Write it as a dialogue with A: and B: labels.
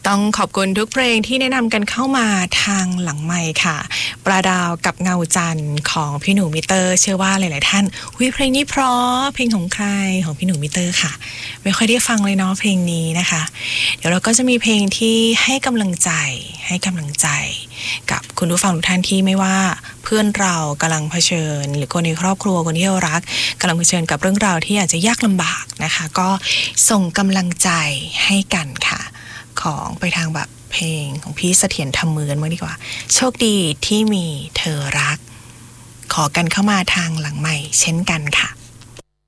A: ต้องขอบคุณทุกเพลงที่แนะนำกันเข้ามาทางหลังไมค์ค่ะปลาดาวกับเงาจันทร์ของพี่หนูมิเตอร์เชื่อว่าหลายๆท่านเพลงนี้เพราะเพลงของใครของพี่หนูมิเตอร์ค่ะไม่ค่อยได้ฟังเลยเนาะเพลงนี้นะคะเดี๋ยวเราก็จะมีเพลงที่ให้กำลังใจกับคุณผู้ฟังทุกท่านที่ไม่ว่าเพื่อนเรากำลังเผชิญหรือคนในครอบครัวคนที่เรารักกำลังเผชิญกับเรื่องราวที่อาจจะยากลำบากนะคะก็ส่งกำลังใจให้กันค่ะของไปทางแบบเพลงของพี่เสถียรธรรมมือกันบ้างดีกว่าโชคดีที่มีเธอรักขอกันเข้ามาทางหลังใหม่เช่นกันค่ะ